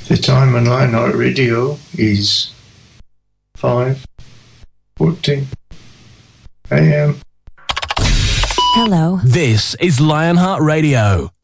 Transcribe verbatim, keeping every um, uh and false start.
The time on Lionheart Radio is five fourteen a m. Hello. This is Lionheart Radio.